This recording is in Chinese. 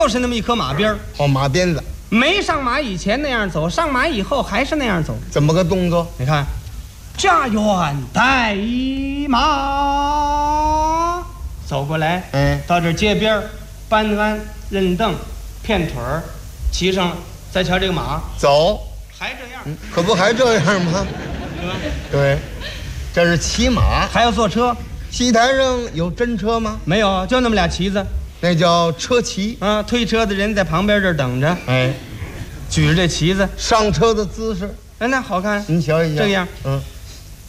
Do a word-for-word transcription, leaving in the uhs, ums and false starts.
就是那么一颗马鞭儿。 哦，马鞭子。 没上马以前那样走，上马以后还是那样走。 怎么个动作？ 你看，家园带马，走过来， 嗯， 到这街边，搬鞍认凳，片腿儿，骑上，再瞧这个马走， 还这样， 嗯、可不还这样吗？ 对吧？ 对，这是骑马， 还要坐车。 戏台上有真车吗？ 没有，就那么俩旗子。 那叫车骑啊，推车的人在旁边这儿等着， 哎， 举着这旗子上车的姿势， 哎，那好看。 您瞧一瞧， 这样， 嗯，